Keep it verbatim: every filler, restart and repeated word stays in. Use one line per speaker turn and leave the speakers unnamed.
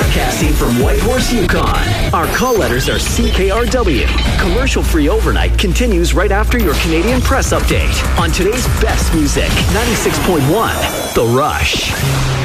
Broadcasting from Whitehorse, Yukon. Our call letters are C K R W. Commercial-free overnight continues right after your Canadian Press Update on today's best music. ninety-six point one, The Rush.